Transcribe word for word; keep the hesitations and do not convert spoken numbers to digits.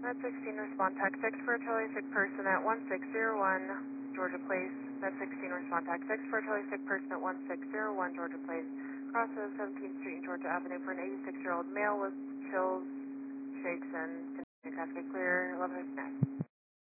Med sixteen, respond tac six for a totally sick person at one six zero one Georgia Place. Med sixteen, respond tac six for a totally sick person at one six zero one Georgia Place. Crosses seventeenth Street and Georgia Avenue for an eighty-six-year-old male with chills, shakes, and casket clear. eleven fifty-nine.